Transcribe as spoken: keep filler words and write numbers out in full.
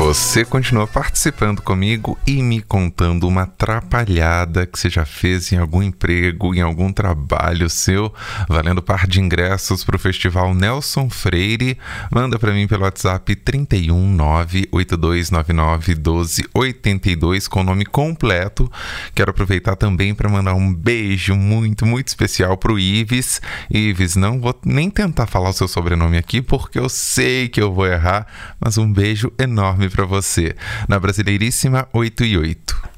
Você continua participando comigo e me contando uma atrapalhada que você já fez em algum emprego, em algum trabalho seu, valendo par de ingressos para o Festival Nelson Freire. Manda para mim pelo WhatsApp trinta e um, nove oito dois nove nove, doze oitenta e dois com o nome completo. Quero aproveitar também para mandar um beijo muito, muito especial pro Ives. Ives, não vou nem tentar falar o seu sobrenome aqui porque eu sei que eu vou errar, mas um beijo enorme para você. Na Brasileiríssima oito e oito.